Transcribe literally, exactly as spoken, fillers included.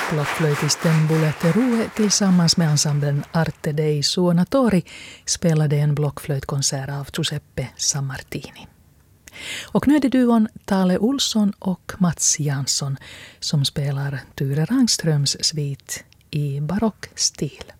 Blockflöjtisten Bulette Rue tillsammans med ensemblen Arte dei Suonatori spelade en blockflöjtkonsert av Giuseppe Sammartini. Och nu är det duon Tale Olsson och Mats Jansson som spelar Ture Rangströms svit i barockstil.